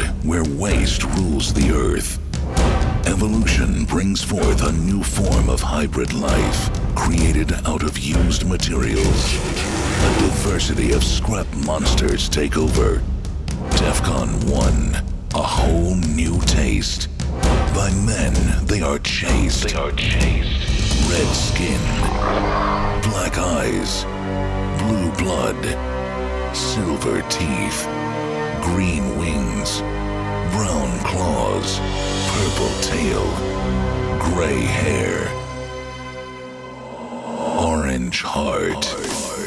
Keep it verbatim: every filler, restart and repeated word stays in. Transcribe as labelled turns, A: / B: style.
A: where waste rules the earth, evolution brings forth a new form of hybrid life created out of used materials. A diversity of scrap monsters take over. DEFCON one, a whole new taste. By men, they are chased. They are chased. Red skin, black eyes, blue blood, silver teeth, green wings, brown claws, purple tail, gray hair, orange heart.